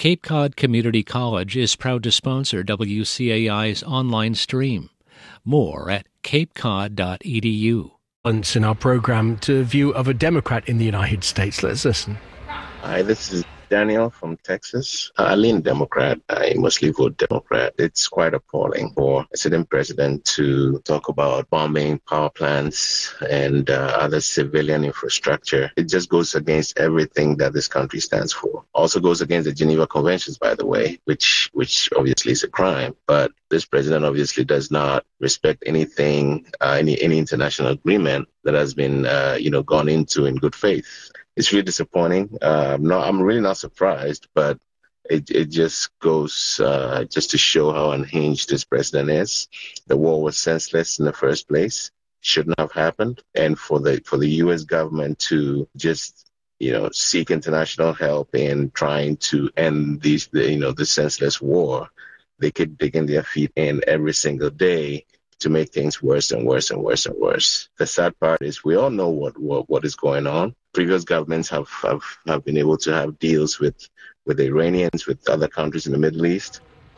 Cape Cod Community College is proud to sponsor WCAI's online stream. More at capecod.edu. In our program, to a view of a Democrat in the United States. Let's listen. Hi, this is Daniel from Texas. I lean Democrat. I mostly vote Democrat. It's quite appalling for a sitting president to talk about bombing power plants and other civilian infrastructure. It just goes against everything that this country stands for. Also goes against the Geneva Conventions, by the way, which obviously is a crime. But this president obviously does not respect anything, any international agreement that has been, gone into in good faith. It's really disappointing. I'm really not surprised, but it just goes just to show how unhinged this president is. The war was senseless in the first place. Shouldn't have happened. And for the U.S. government to just seek international help in trying to end the senseless war, they keep digging their feet in every single day to make things worse and worse and worse and worse. The sad part is we all know what is going on. Previous governments have been able to have deals with the Iranians, with other countries in the Middle East.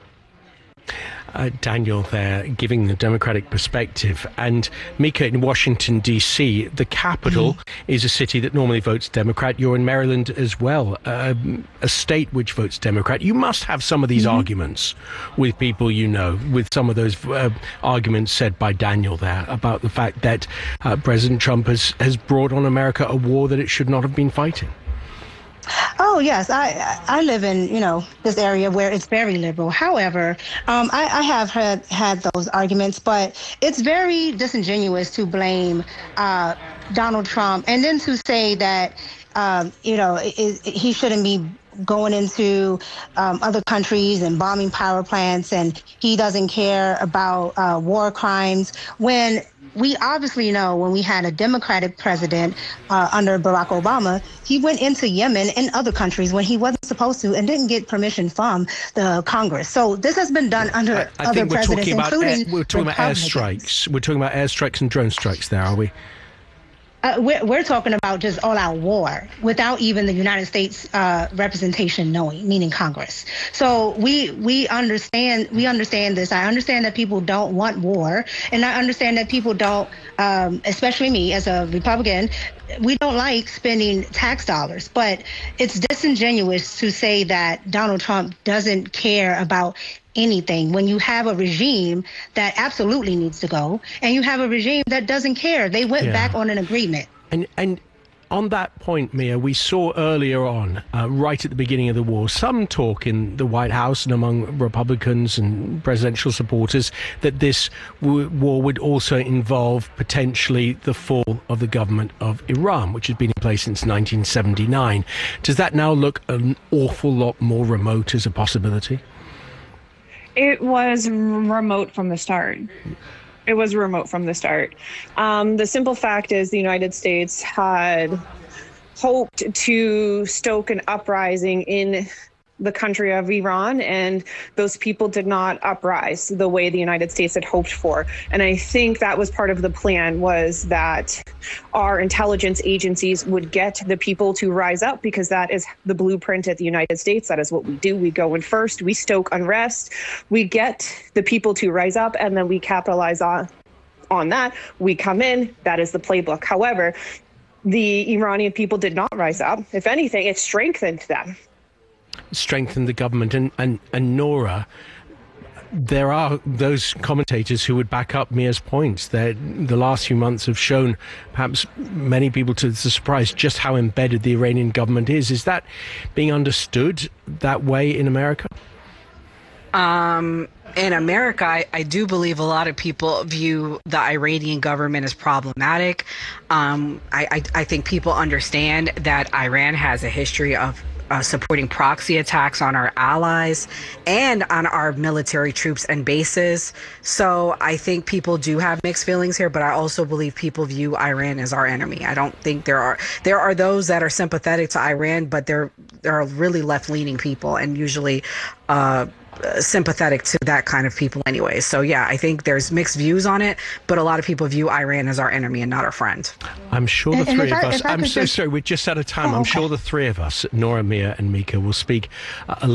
Daniel there giving the Democratic perspective. And Mika, in Washington, D.C., the capital is a city that normally votes Democrat. You're in Maryland as well, a state which votes Democrat. You must have some of these arguments with people with some of those arguments said by Daniel there about the fact that President Trump has brought on America a war that it should not have been fighting. Oh, yes. I live in, this area where it's very liberal. However, I have had those arguments, but it's very disingenuous to blame Donald Trump and then to say that, he shouldn't be going into other countries and bombing power plants and he doesn't care about war crimes when we obviously know when we had a Democratic president under Barack Obama, he went into Yemen and other countries when he wasn't supposed to and didn't get permission from the Congress. So this has been done under other presidents, including we're talking about airstrikes. We're talking about airstrikes and drone strikes there, are we? We're talking about just all-out war without even the United States representation knowing, meaning Congress. So we understand this. I understand that people don't want war, and I understand that people don't, especially me as a Republican, we don't like spending tax dollars. But it's disingenuous to say that Donald Trump doesn't care about anything when you have a regime that absolutely needs to go and you have a regime that doesn't care. They went back on an agreement. And on that point, Mia, we saw earlier on, right at the beginning of the war, some talk in the White House and among Republicans and presidential supporters that this war would also involve potentially the fall of the government of Iran, which has been in place since 1979. Does that now look an awful lot more remote as a possibility? It was remote from the start. The simple fact is the United States had hoped to stoke an uprising in the country of Iran, and those people did not uprise the way the United States had hoped for. And I think that was part of the plan, was that our intelligence agencies would get the people to rise up, because that is the blueprint at the United States. That is what we do. We go in first, we stoke unrest, we get the people to rise up, and then we capitalize on that. We come in, that is the playbook. However, the Iranian people did not rise up. If anything, it strengthened them. Strengthen the government. And Nora, there are those commentators who would back up Mia's points that the last few months have shown perhaps many people to the surprise just how embedded the Iranian government is. Is that being understood that way in America? In America, I do believe a lot of people view the Iranian government as problematic. I think people understand that Iran has a history of supporting proxy attacks on our allies and on our military troops and bases. So I think people do have mixed feelings here, but I also believe people view Iran as our enemy. I don't think there are those that are sympathetic to Iran, but there are really left-leaning people and usually sympathetic to that kind of people anyway. So yeah, I think there's mixed views on it, but a lot of people view Iran as our enemy and not our friend. I'm sure the three of us, I'm so sorry, we're just out of time. I'm sure the three of us, Nora, Mia and Mika, will speak a